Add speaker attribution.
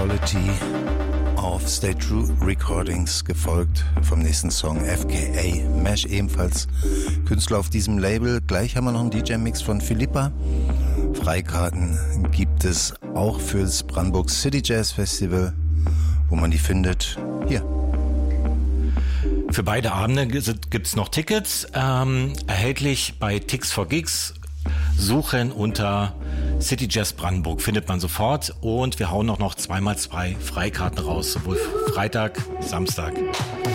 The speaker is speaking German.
Speaker 1: Quality auf Stay True Recordings, gefolgt vom nächsten Song FKA Mesh, ebenfalls Künstler auf diesem Label. Gleich haben wir noch einen DJ-Mix von Philippa. Freikarten gibt es auch fürs Brandenburg City Jazz Festival, wo man die findet. Hier.
Speaker 2: Für beide Abende gibt's noch Tickets, erhältlich bei Tix4Gigs. Suchen unter City Jazz Brandenburg, findet man sofort. Und wir hauen auch noch 2x2 Freikarten raus, sowohl Freitag, Samstag.